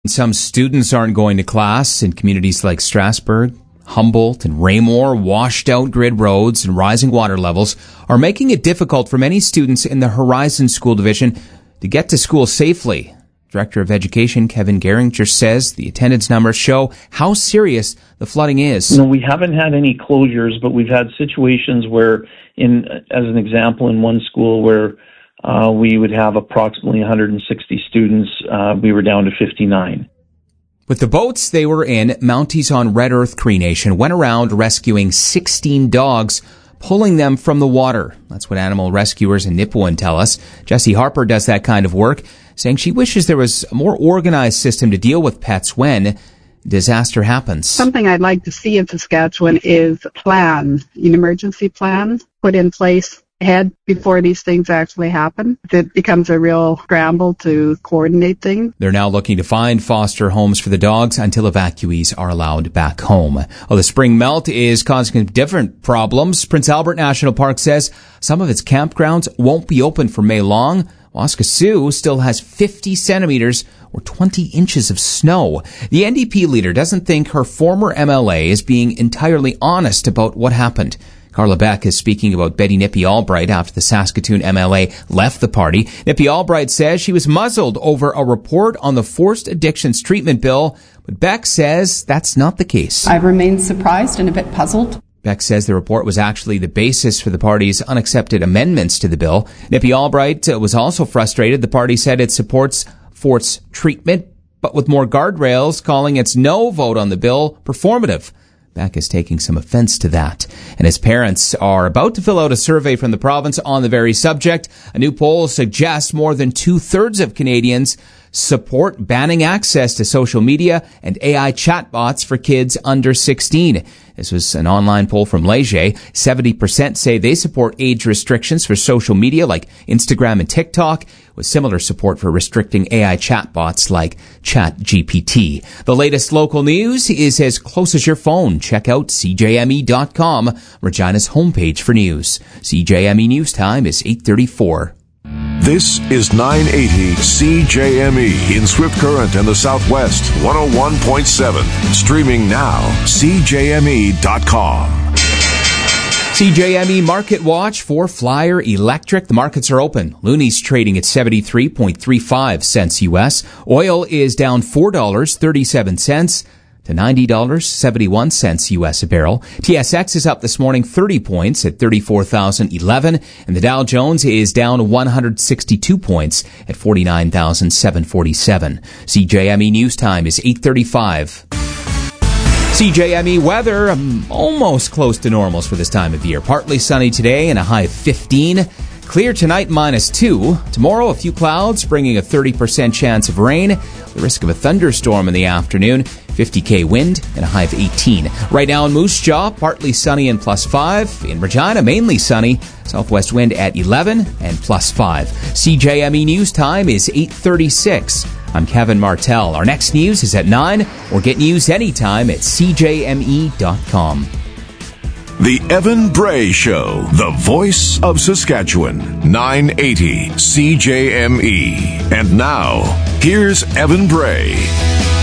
Some students aren't going to class in communities like Strasbourg, Humboldt, and Raymore. Washed out grid roads and rising water levels are making it difficult for many students in the Horizon School Division to get to school safely. Director of Education Kevin Geringer says the attendance numbers show how serious the flooding is. We haven't had any closures, but we've had situations where, as an example, in one school where we would have approximately 160 students, we were down to 59. With the boats they were in, Mounties on Red Earth Cree Nation went around rescuing 16 dogs, pulling them from the water. That's what animal rescuers in Nipawin tell us. Jessie Harper does that kind of work, saying she wishes there was a more organized system to deal with pets when disaster happens. Something I'd like to see in Saskatchewan is a plan, an emergency plan put in place ahead before these things actually happen. It becomes a real scramble to coordinate things. They're now looking to find foster homes for the dogs until evacuees are allowed back home. Well, the spring melt is causing different problems. Prince Albert National Park says some of its campgrounds won't be open for May long. Waskesiu still has 50 centimeters or 20 inches of snow. The NDP leader doesn't think her former MLA is being entirely honest about what happened. Carla Beck is speaking about Betty Nippy Albright after the Saskatoon MLA left the party. Nippy Albright says she was muzzled over a report on the forced addictions treatment bill, but Beck says that's not the case. I remain surprised and a bit puzzled. Beck says the report was actually the basis for the party's unaccepted amendments to the bill. Nippy Albright was also frustrated. The party said it supports forced treatment, but with more guardrails, calling its no vote on the bill performative. Beck is taking some offense to that. And his parents are about to fill out a survey from the province on the very subject. A new poll suggests more than 2/3 of Canadians support banning access to social media and AI chatbots for kids under 16. This was an online poll from Leger. 70% say they support age restrictions for social media like Instagram and TikTok, with similar support for restricting AI chatbots like ChatGPT. The latest local news is as close as your phone. Check out CJME.com, Regina's homepage for news. CJME News Time is 8:34. This is 980 CJME in Swift Current and the Southwest, 101.7. Streaming now, CJME.com. CJME Market Watch for Flyer Electric. The markets are open. Looney's trading at 73.35 cents U.S. Oil is down $4.37 to $90.71 U.S. a barrel. TSX is up this morning 30 points at 34,011, and the Dow Jones is down 162 points at 49,747. CJME News Time is 8:35. CJME weather, almost close to normals for this time of year. Partly sunny today and a high of 15. Clear tonight, -2. Tomorrow, a few clouds, bringing a 30% chance of rain. The risk of a thunderstorm in the afternoon. 50k wind and a high of 18. Right now in Moose Jaw, partly sunny and +5. In Regina, mainly sunny. Southwest wind at 11 and +5. CJME News Time is 8:36. I'm Kevin Martell. Our next news is at 9, or get news anytime at CJME.com. The Evan Bray Show, the voice of Saskatchewan, 980 CJME. And now, here's Evan Bray.